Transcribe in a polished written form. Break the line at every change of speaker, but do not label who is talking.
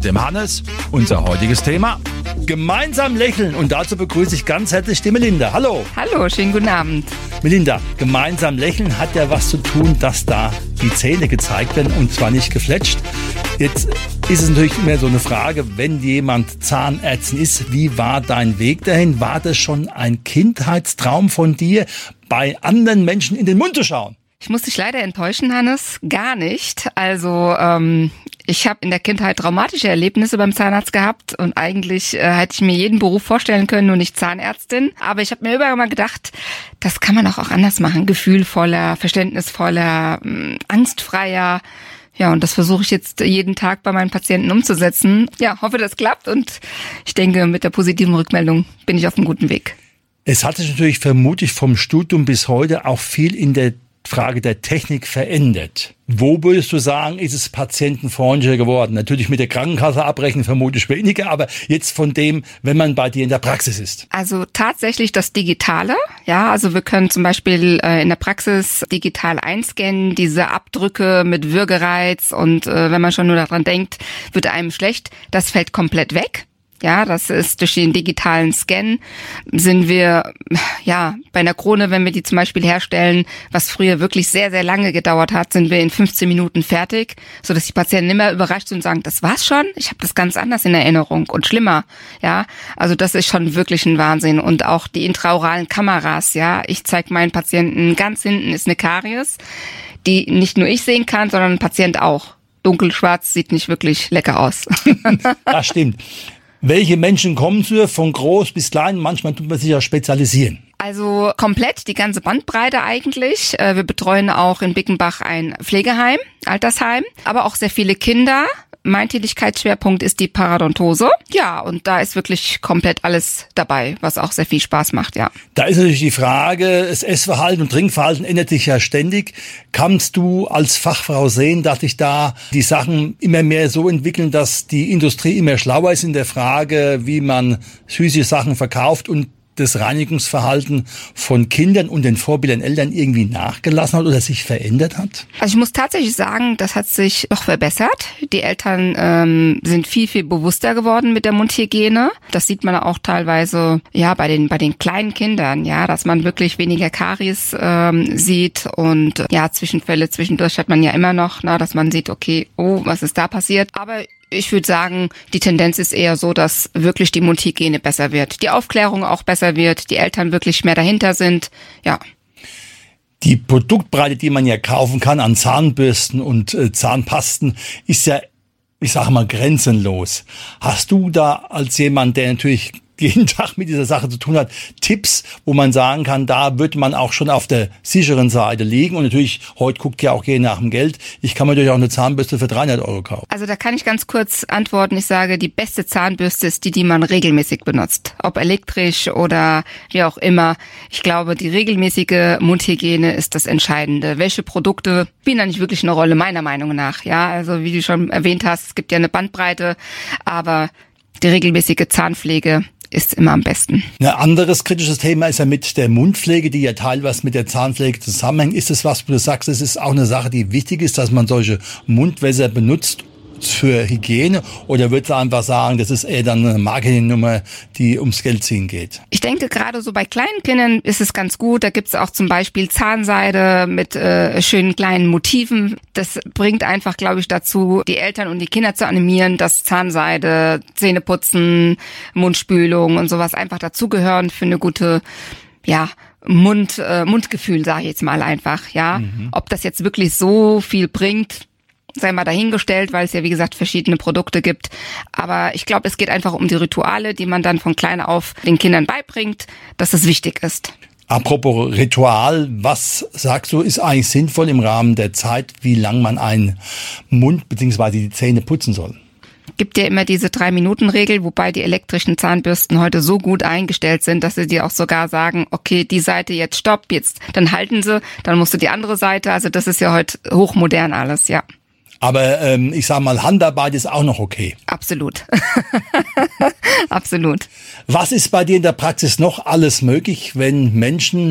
dem Hannes. Unser heutiges Thema: gemeinsam lächeln. Und dazu begrüße ich ganz herzlich die Melinda. Hallo.
Hallo, schönen guten Abend.
Melinda, gemeinsam lächeln hat ja was zu tun, dass da die Zähne gezeigt werden und zwar nicht gefletscht. Jetzt ist es natürlich immer so eine Frage, wenn jemand Zahnärztin ist, wie war dein Weg dahin? War das schon ein Kindheitstraum von dir, bei anderen Menschen in den Mund zu schauen?
Ich muss dich leider enttäuschen, Hannes, gar nicht. Also ich habe in der Kindheit traumatische Erlebnisse beim Zahnarzt gehabt und eigentlich hätte ich mir jeden Beruf vorstellen können, nur nicht Zahnärztin. Aber ich habe mir überall mal gedacht, das kann man auch anders machen. Gefühlvoller, verständnisvoller, angstfreier. Ja, und das versuche ich jetzt jeden Tag bei meinen Patienten umzusetzen. Ja, hoffe, das klappt und ich denke, mit der positiven Rückmeldung bin ich auf einem guten Weg.
Es hat sich natürlich vermutlich vom Studium bis heute auch viel in der Frage der Technik verändert. Wo würdest du sagen, ist es patientenfreundlicher geworden? Natürlich mit der Krankenkasse abrechnen vermutlich weniger, aber jetzt von dem, wenn man bei dir in der Praxis ist.
Also tatsächlich das Digitale. Ja, also wir können zum Beispiel in der Praxis digital einscannen, diese Abdrücke mit Würgereiz und wenn man schon nur daran denkt, wird einem schlecht. Das fällt komplett weg. Ja, das ist durch den digitalen Scan sind wir, ja, bei einer Krone, wenn wir die zum Beispiel herstellen, was früher wirklich sehr, sehr lange gedauert hat, sind wir in 15 Minuten fertig, sodass die Patienten immer überrascht sind und sagen, das war's schon? Ich habe das ganz anders in Erinnerung und schlimmer. Ja, also das ist schon wirklich ein Wahnsinn. Und auch die intraoralen Kameras, ja, ich zeige meinen Patienten, ganz hinten ist eine Karies, die nicht nur ich sehen kann, sondern ein Patient auch. Dunkelschwarz sieht nicht wirklich lecker aus.
Das stimmt. Welche Menschen kommen zu dir, von groß bis klein? Manchmal tut man sich ja spezialisieren.
Also komplett die ganze Bandbreite eigentlich. Wir betreuen auch in Bickenbach ein Pflegeheim, Altersheim, aber auch sehr viele Kinder. Mein Tätigkeitsschwerpunkt ist die Parodontose. Ja, und da ist wirklich komplett alles dabei, was auch sehr viel Spaß macht, ja.
Da ist natürlich die Frage, das Essverhalten und Trinkverhalten ändert sich ja ständig. Kannst du als Fachfrau sehen, dass sich da die Sachen immer mehr so entwickeln, dass die Industrie immer schlauer ist in der Frage, wie man süße Sachen verkauft und das Reinigungsverhalten von Kindern und den Vorbildern Eltern irgendwie nachgelassen hat oder sich verändert hat?
Also ich muss tatsächlich sagen, das hat sich doch verbessert. Die Eltern sind viel, viel bewusster geworden mit der Mundhygiene. Das sieht man auch teilweise ja bei den kleinen Kindern, ja, dass man wirklich weniger Karies sieht und ja, Zwischenfälle zwischendurch hat man ja immer noch, dass man sieht, okay, oh, was ist da passiert? Aber ich würde sagen, die Tendenz ist eher so, dass wirklich die Mundhygiene besser wird, die Aufklärung auch besser wird, die Eltern wirklich mehr dahinter sind, ja.
Die Produktbreite, die man ja kaufen kann an Zahnbürsten und Zahnpasten, ist ja, ich sage mal, grenzenlos. Hast du da als jemand, der natürlich jeden Tag mit dieser Sache zu tun hat, Tipps, wo man sagen kann, da wird man auch schon auf der sicheren Seite liegen? Und natürlich, heute guckt ja auch jeder nach dem Geld. Ich kann mir natürlich auch eine Zahnbürste für 300 € kaufen.
Also da kann ich ganz kurz antworten. Ich sage, die beste Zahnbürste ist die man regelmäßig benutzt. Ob elektrisch oder wie auch immer. Ich glaube, die regelmäßige Mundhygiene ist das Entscheidende. Welche Produkte spielen da nicht wirklich eine Rolle, meiner Meinung nach? Ja, also wie du schon erwähnt hast, es gibt ja eine Bandbreite, aber die regelmäßige Zahnpflege ist immer am besten.
Ein anderes kritisches Thema ist ja mit der Mundpflege, die ja teilweise mit der Zahnpflege zusammenhängt. Ist es was, wo du sagst, es ist auch eine Sache, die wichtig ist, dass man solche Mundwässer benutzt für Hygiene, oder würdest du einfach sagen, das ist eher dann eine Marketingnummer, die ums Geld ziehen geht?
Ich denke, gerade so bei kleinen Kindern ist es ganz gut. Da gibt es auch zum Beispiel Zahnseide mit schönen kleinen Motiven. Das bringt einfach, glaube ich, dazu, die Eltern und die Kinder zu animieren, dass Zahnseide, Zähneputzen, Mundspülung und sowas einfach dazugehören für eine gute, ja, Mundgefühl, sage ich jetzt mal einfach, ja. Ob das jetzt wirklich so viel bringt, sei mal dahingestellt, weil es ja, wie gesagt, verschiedene Produkte gibt. Aber ich glaube, es geht einfach um die Rituale, die man dann von klein auf den Kindern beibringt, dass es wichtig ist.
Apropos Ritual, was sagst du, ist eigentlich sinnvoll im Rahmen der Zeit, wie lang man einen Mund bzw. die Zähne putzen soll?
Gibt ja immer diese 3-Minuten-Regel, wobei die elektrischen Zahnbürsten heute so gut eingestellt sind, dass sie dir auch sogar sagen, okay, die Seite jetzt stopp, jetzt, dann halten sie, dann musst du die andere Seite, also das ist ja heute hochmodern alles, ja.
Aber ich sag mal, Handarbeit ist auch noch okay.
Absolut. Absolut.
Was ist bei dir in der Praxis noch alles möglich, wenn Menschen